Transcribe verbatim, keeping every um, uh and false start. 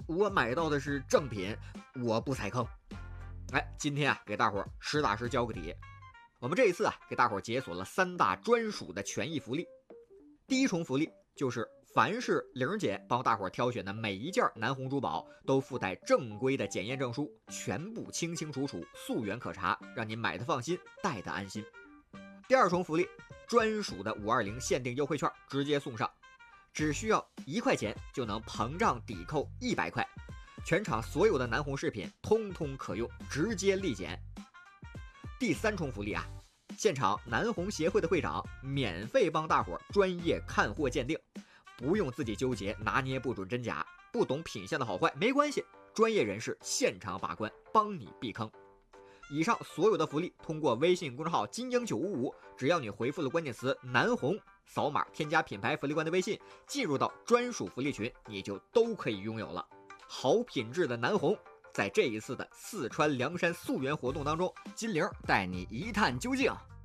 我买到的是正品，我不踩坑。哎，今天啊，给大伙实打实交个底。我们这一次啊，给大伙解锁了三大专属的权益福利。第一重福利就是凡是玲姐帮大伙挑选的每一件南红珠宝都附带正规的检验证书，全部清清楚楚，溯源可查，让您买的放心，戴的安心。第二重福利，专属的五二零限定优惠券直接送上，只需要一块钱就能膨胀抵扣一百块，全场所有的南红饰品通通可用，直接立减。第三重福利啊，现场南红协会的会长免费帮大伙专业看货鉴定，不用自己纠结拿捏不准真假，不懂品相的好坏没关系，专业人士现场把关，帮你避坑。以上所有的福利通过微信公众号金鹰九五五，只要你回复了关键词南红，扫码添加品牌福利官的微信，进入到专属福利群，你就都可以拥有了。好品质的南红，在这一次的四川凉山溯源活动当中，金玲带你一探究竟。